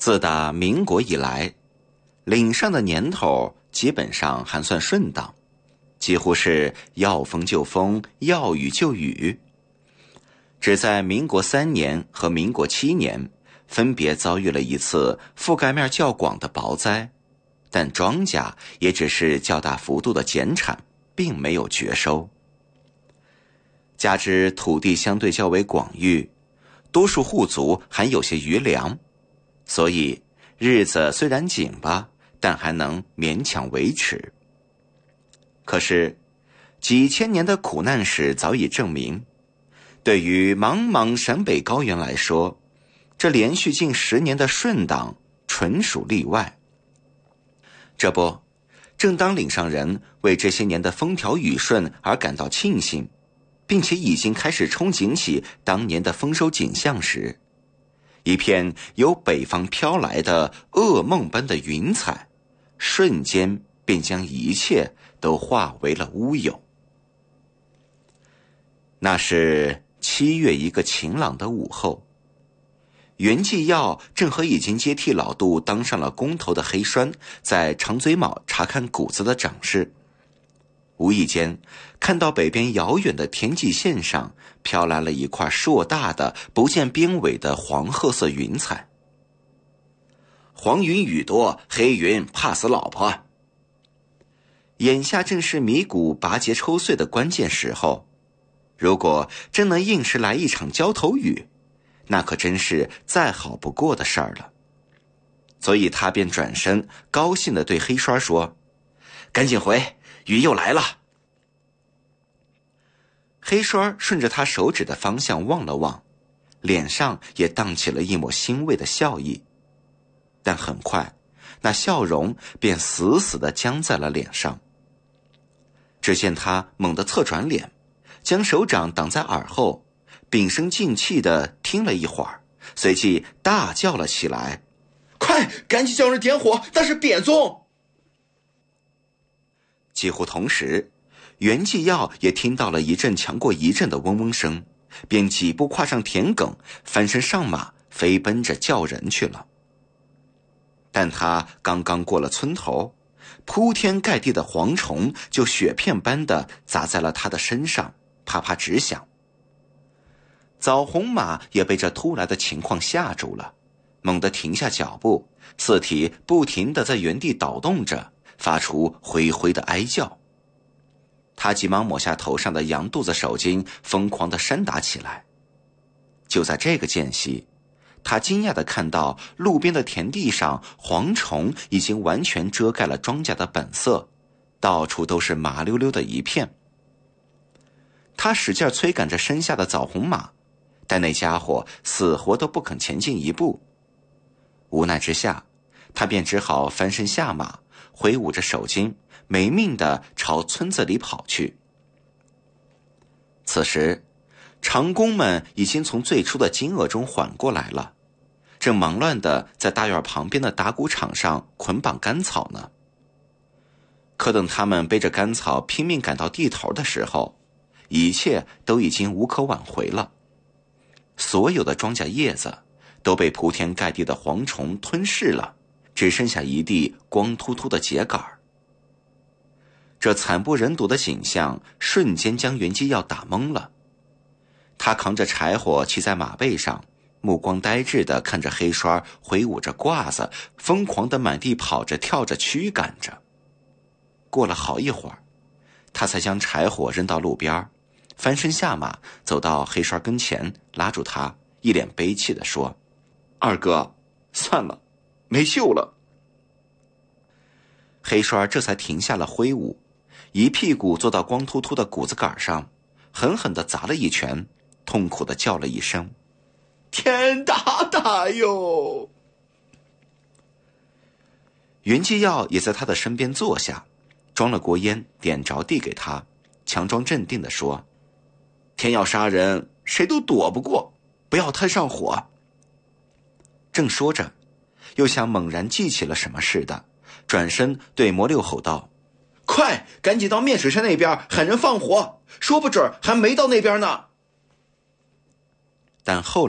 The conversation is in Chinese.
自打民国以来，岭上的年头基本上还算顺当，几乎是要风就风，要雨就雨。只在民国3年和民国7年分别遭遇了一次覆盖面较广的雹灾，但庄稼也只是较大幅度的减产，并没有绝收。加之土地相对较为广域，多数户族还有些余粮，所以日子虽然紧巴，但还能勉强维持。可是几千年的苦难史早已证明，对于茫茫陕北高原来说，这连续近10年的顺当纯属例外。这不，正当岭上人为这些年的风调雨顺而感到庆幸，并且已经开始憧憬起当年的丰收景象时，一片由北方飘来的噩梦般的云彩，瞬间便将一切都化为了乌有。那是7月一个晴朗的午后，袁继耀正和已经接替老杜当上了工头的黑栓在长嘴卯查看谷子的长势，无意间看到北边遥远的田际线上飘来了一块硕大的不见边尾的黄褐色云彩。黄云雨多，黑云怕死老婆。眼下正是米谷拔节抽穗的关键时候，如果真能硬是来一场浇头雨，那可真是再好不过的事儿了。所以他便转身高兴地对黑栓说：“赶紧回，雨又来了。”黑栓顺着他手指的方向望了望，脸上也荡起了一抹欣慰的笑意，但很快那笑容便死死地僵在了脸上。只见他猛地侧转脸，将手掌挡在耳后，屏声静气地听了一会儿，随即大叫了起来：“ 快，赶紧叫人点火，那是扁宗！” 几乎同时，袁继耀也听到了一阵强过一阵的嗡嗡声，便几步跨上田埂，翻身上马，飞奔着叫人去了。但他刚刚过了村头，铺天盖地的蝗虫就雪片般的砸在了他的身上，啪啪直响。枣红马也被这突来的情况吓住了，猛地停下脚步，四体不停地在原地倒动着，发出灰灰的哀叫。他急忙抹下头上的羊肚子手巾，疯狂地扇打起来。就在这个间隙，他惊讶地看到路边的田地上，蝗虫已经完全遮盖了庄稼的本色，到处都是麻溜溜的一片。他使劲催赶着身下的枣红马，但那家伙死活都不肯前进一步。无奈之下，他便只好翻身下马，挥舞着手巾，没命地朝村子里跑去。此时长工们已经从最初的惊愕中缓过来了，正忙乱地在大院旁边的打谷场上捆绑干草呢。可等他们背着干草拼命赶到地头的时候，一切都已经无可挽回了。所有的庄稼叶子都被铺天盖地的蝗虫吞噬了，只剩下一地光秃秃的秸秆。这惨不忍睹的景象瞬间将袁继耀打懵了。他扛着柴火骑在马背上，目光呆滞地看着黑栓挥舞着褂子，疯狂地满地跑着跳着驱赶着。过了好一会儿，他才将柴火扔到路边，翻身下马，走到黑栓跟前，拉住他，一脸悲戚地说：“ 二哥，算了，没救了。” 黑栓这才停下了挥舞，一屁股坐到光秃秃的谷子杆上，狠狠地砸了一拳，痛苦地叫了一声：“ 天大大哟！” 袁继耀也在他的身边坐下，装了锅烟，点着递给他，强装镇定地说：“ 天要杀人，谁都躲不过，不要太上火。” 正说着，又像猛然记起了什么似的，转身对魔六吼道：“ 快，赶紧到面水山那边喊人放火，说不准还没到那边呢。” 但后来